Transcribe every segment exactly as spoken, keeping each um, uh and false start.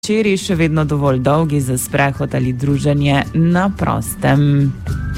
Včeraj še vedno dovolj dolgi za sprehod ali druženje na prostem.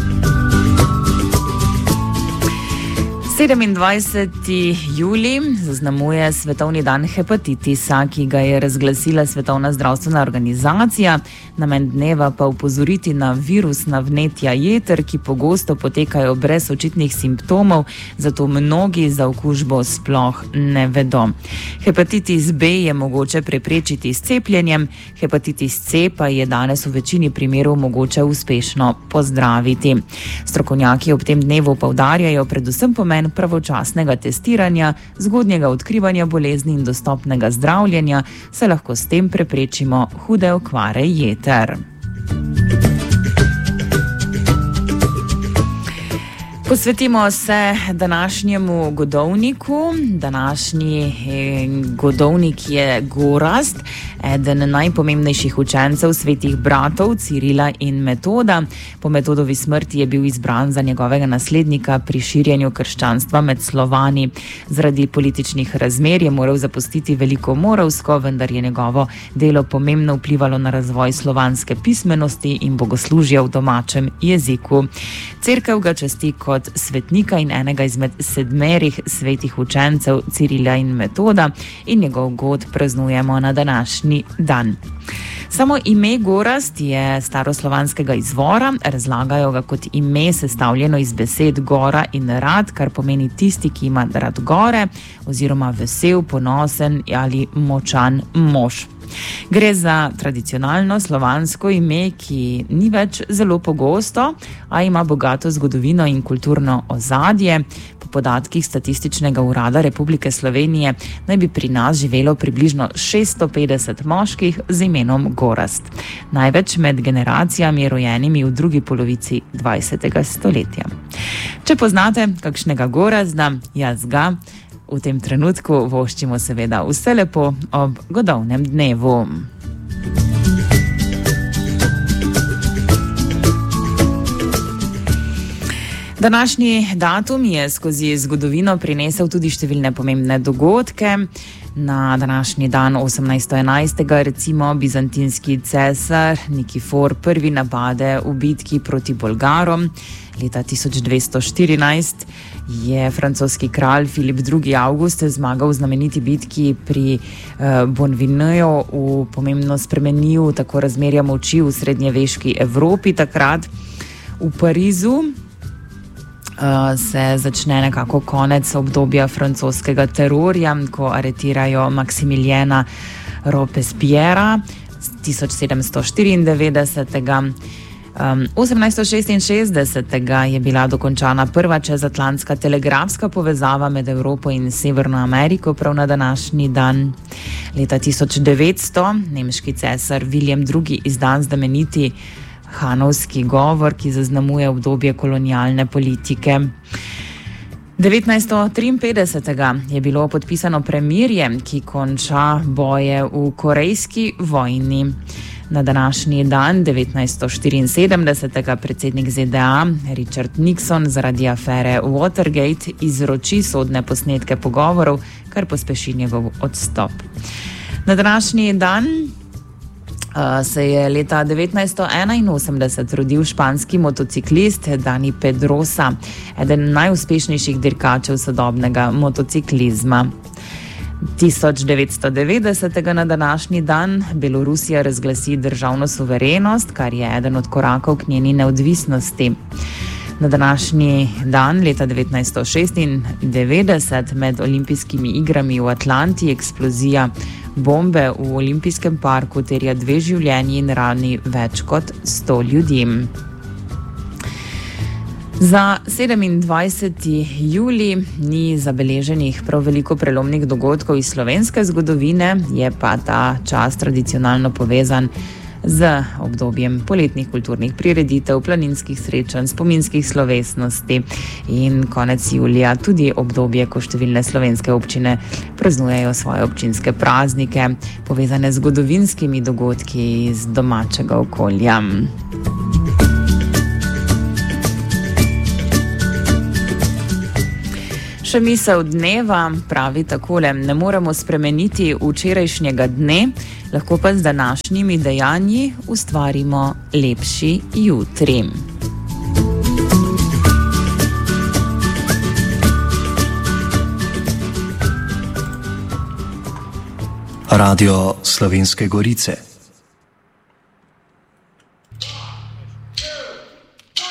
sedemindvajseti julij zaznamuje Svetovni dan hepatitisa, ki ga je razglasila Svetovna zdravstvena organizacija. Namen dneva pa opozoriti na virusna vnetja jeter, ki pogosto potekajo brez očitnih simptomov, zato mnogi za okužbo sploh ne vedo. Hepatitis B je mogoče preprečiti s cepljenjem, hepatitis C pa je danes v večini primerov mogoče uspešno pozdraviti. Strokovnjaki ob tem dnevu poudarjajo predvsem pomen pravočasnega testiranja, zgodnjega odkrivanja bolezni in dostopnega zdravljenja, saj lahko s tem preprečimo hude okvare jeter. Posvetimo se današnjemu godovniku. Današnji godovnik je Gorazd, eden najpomembnejših učencev svetih bratov Cirila in Metoda. Po Metodovi smrti je bil izbran za njegovega naslednika pri širjenju krščanstva med Slovani. Zaradi političnih razmer je moral zapustiti Veliko Moravsko, vendar je njegovo delo pomembno vplivalo na razvoj slovanske pismenosti in bogoslužja v domačem jeziku. Cerkev ga časti kot svetnika in enega izmed sedmerih svetih učencev Cirila in Metoda in njegov god praznujemo na današnji dan. Samo ime Gorazd je staroslovanskega izvora, razlagajo ga kot ime sestavljeno iz besed gora in rad, kar pomeni tisti, ki ima rad gore, oziroma vesel, ponosen ali močan mož. Gre za tradicionalno slovansko ime, ki ni več zelo pogosto, a ima bogato zgodovino in kulturno ozadje. Po podatkih Statističnega urada Republike Slovenije naj bi pri nas živelo približno šeststo petdeset moških z imenom Gorazd. Največ med generacijami rojenimi v drugi polovici dvajsetega stoletja. Če poznate kakšnega Gorazda, jaz ga v tem trenutku voščimo seveda vse lepo ob godovnem dnevu. Današnji datum je skozi zgodovino prinesel tudi številne pomembne dogodke. Na današnji dan osemnajststo enajstega recimo bizantinski cesar Nikifor prvi napade v bitki proti Bolgarom. Leta tisoč dvesto štirinajst je francoski kralj Filip drugi. Avgust zmagal v znameniti bitki pri uh, Bonvineju, v pomembno spremenil tako razmerja moči v srednjeveški Evropi. Takrat v Parizu Uh, se začne nekako konec obdobja francoskega terorja, ko aretirajo Maksimiljana Robespierra tisoč sedemsto štiriindevetdesetega. Um, osemnajststo šestinšestdesetega je bila dokončana prva čezatlantska telegrafska povezava med Evropo in Severno Ameriko prav na današnji dan. Leta tisoč devetsto nemški cesar Viljem drugi izda znameniti Hanovski govor, ki zaznamuje obdobje kolonialne politike. devetnajststo triinpetdesetega je bilo podpisano premirje, ki konča boje v Korejski vojni. Na današnji dan, devetnajststo štiriinsedemdesetega, predsednik Z D A Richard Nixon zaradi afere Watergate izroči sodne posnetke pogovorov, kar pospeši njegov odstop. Na današnji dan Uh, se je leta devetnajststo enainosemdeset rodil španski motociklist Dani Pedrosa, eden najuspešnejših dirkačev sodobnega motociklizma. tisoč devetsto devetdesetega na današnji dan Belorusija razglasi državno suverenost, kar je eden od korakov k njeni neodvisnosti. Na današnji dan, leta devetnajststo šestindevetdeset, med olimpijskimi igrami v Atlanti eksplozija bombe v olimpijskem parku terja dve življenji in rani več kot sto ljudi. Za sedemindvajseti julij ni zabeleženih prav veliko prelomnih dogodkov iz slovenske zgodovine, je pa ta čas tradicionalno povezan z obdobjem poletnih kulturnih prireditev, planinskih srečanj, spominskih slovesnosti in konec julija tudi obdobje, ko številne slovenske občine praznujejo svoje občinske praznike, povezane z zgodovinskimi dogodki iz domačega okolja. Naša misel dneva pravi takole: ne moremo spremeniti včerajšnjega dne, lahko pa z današnjimi dejanji ustvarimo lepši jutri. Radio Slovenske Gorice.